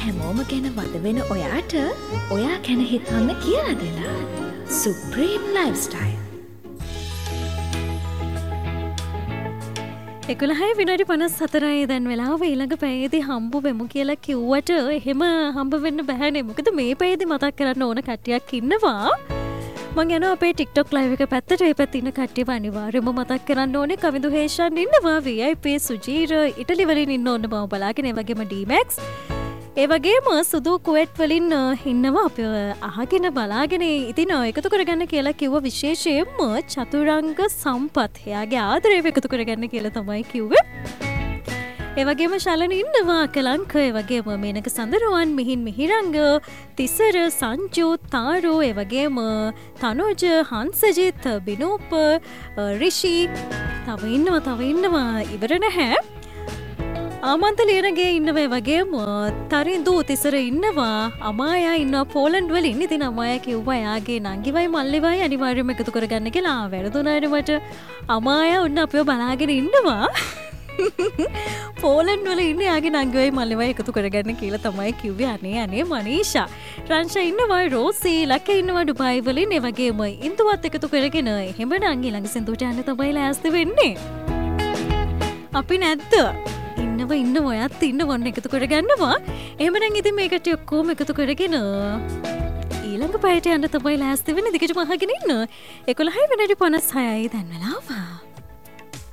හැමෝම ගැන වද වෙන ඔයාට ඔයා ගැන හිතන්න කියලා දෙලා. Supreme lifestyle. 11:54 දැන් වෙලාව ඊළඟ පැයේදී හම්බ වෙමු කියලා කිව්වට එහෙම හම්බ වෙන්න බෑනේ. මොකද මේ පැයේදී මතක් කරන්න ඕන කට්ටියක් ඉන්නවා. මං යනවා අපේ TikTok live එක පැත්තට. ඒ පැත්තේ ඉන්න කට්ටියව අනිවාර්යයෙන්ම මතක් කරන්න ඕනේ. කවිඳු හේෂන් ඉන්නවා, VIP සුජීර ඉටලි වලින් ඉන්න ඕන බව බලාගෙන, ඒ වගේම D-Max, ඒ වගේම සුදු කුවේට් වලින් ඉන්නවා අපි අහගෙන බලාගෙන. ඉතින් එකතු කරගන්න කියලා කිව්ව විශේෂයෙන්ම චතුරංග සම්පත්. එයාගේ ආදරය එකතු කරගන්න කියලා තමයි කිව්වේ. ඒ වගේම ශලන ඉන්නවා, කලංක, ඒ වගේම මේනක සඳරුවන්, මිහින් මිහිරංග, තිසර, සංජු, තාරු, ඒ වගේම තනෝජ, හංසජිත්, බිනූප, රිෂි, තව ඉන්නවා ඉවර නැහැ. ආමන්ත ලියනගේ ඉන්නවා, ඒ වගේම තරින්දු, තිසර ඉන්නවා, අමායා ඉන්නවා පෝලන්ඩ් වලින්. ඉතින් අමායා කිව්වා එයාගේ නංගිවයි මල්ලිවයි අනිවාර්යයෙන්ම එකතු කරගන්න කියලා. වැරදුනානේ මට. අමායා උන්න අපිව බලාගෙන ඉන්නවා. පෝලන්ඩ් වල ඉන්නේ යාගේ නංගිවයි මල්ලිවයි එකතු කරගන්න කියලා තමයි කිව්වේ. අනේ මනීෂා. රංෂා ඉන්නවා, රෝසි, ලක ඉන්නවා ඩුබායි වලින්. ඒ වගේම ඉන්දුවත් එකතු කරගෙන එහෙමනම් ඊළඟ සින්දුවට යන්න තමයි ලෑස්ති වෙන්නේ. අපි නැද්ද? ඉන්න ඔයත් ඉන්න වන්න එකතු කරගන්නවා. එහෙමනම් ඉතින් මේකට ඔක්කොම එකතු කරගෙන ඊළඟ පැයට යන්න තමයි ලෑස්ති වෙන්නේ. දිගටම අහගෙන ඉන්න. 11:56 දැන් වෙලාව.